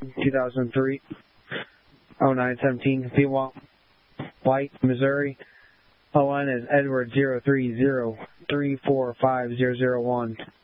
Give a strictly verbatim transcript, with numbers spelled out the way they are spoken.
two thousand three oh nine seventeen, Peewalt, White, Missouri. O N is Edward zero three zero three four five zero zero one.